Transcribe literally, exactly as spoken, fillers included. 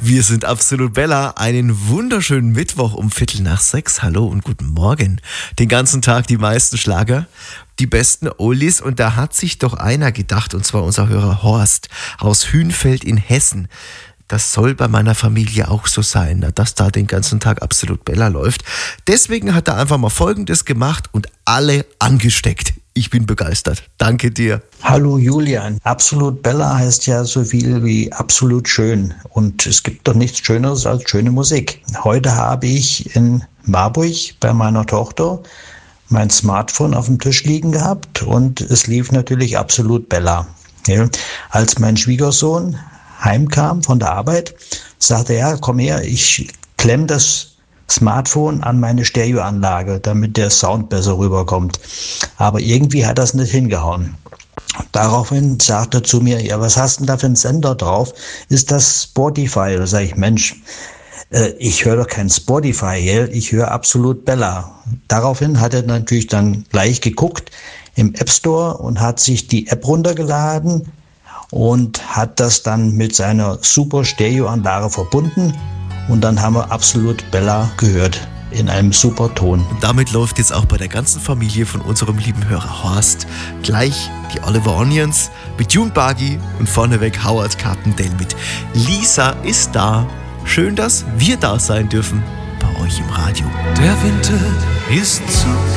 Wir sind Absolut Bella. Einen wunderschönen Mittwoch um Viertel nach sechs. Hallo und guten Morgen. Den ganzen Tag die meisten Schlager, die besten Oldies. Und da hat sich doch einer gedacht, und zwar unser Hörer Horst aus Hünfeld in Hessen. Das soll bei meiner Familie auch so sein, dass da den ganzen Tag Absolut Bella läuft. Deswegen hat er einfach mal Folgendes gemacht und alle angesteckt. Ich bin begeistert. Danke dir. Hallo Julian. Absolut Bella heißt ja so viel wie absolut schön. Und es gibt doch nichts Schöneres als schöne Musik. Heute habe ich in Marburg bei meiner Tochter mein Smartphone auf dem Tisch liegen gehabt und es lief natürlich Absolut Bella. Ja, als mein Schwiegersohn heimkam von der Arbeit, sagte er, komm her, ich klemm das Smartphone an meine Stereoanlage, damit der Sound besser rüberkommt. Aber irgendwie hat das nicht hingehauen. Daraufhin sagte er zu mir, ja, was hast denn da für einen Sender drauf? Ist das Spotify? Da sage ich, Mensch, äh, ich höre doch kein Spotify, gell? Ich höre Absolut Bella. Daraufhin hat er natürlich dann gleich geguckt im App Store und hat sich die App runtergeladen und hat das dann mit seiner super Stereoanlage verbunden. Und dann haben wir Absolut Bella gehört in einem super Ton. Und damit läuft jetzt auch bei der ganzen Familie von unserem lieben Hörer Horst gleich die Oliver Onions mit June Buggy und vorneweg Howard Carpendale mit Lisa ist da. Schön, dass wir da sein dürfen bei euch im Radio. Der Winter ist zu